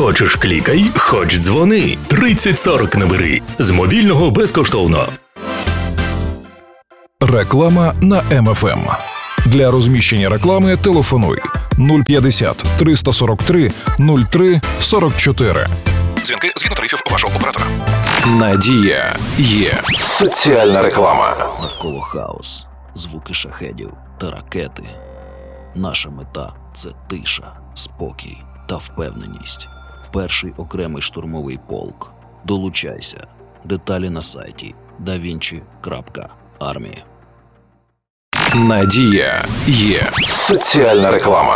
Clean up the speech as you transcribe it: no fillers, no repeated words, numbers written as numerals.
Хочеш клікай, хоч дзвони. 3040 набери. З мобільного безкоштовно. Реклама на МФМ. Для розміщення реклами телефонуй 050 343 03 44. Дзвінки згідно тарифів вашого оператора. Надія є. Соціальна реклама. Навколо хаос, звуки шахедів та ракети. Наша мета – це тиша, спокій та впевненість. Перший окремий штурмовий полк. Долучайся. Деталі на сайті davinci.army. Надія є. Соціальна реклама.